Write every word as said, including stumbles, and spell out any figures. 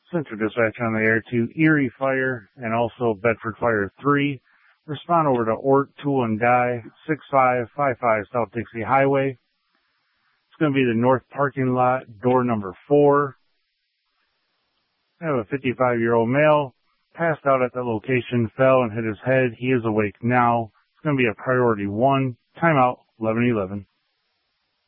Central Dispatch on the air to Erie Fire and also Bedford Fire three. Respond over to Ort, Tool and Die, six five five five South Dixie Highway. It's going to be the north parking lot, door number four. I have a fifty-five-year-old male, passed out at that location, fell and hit his head. He is awake now. It's going to be a priority one. Timeout, eleven eleven.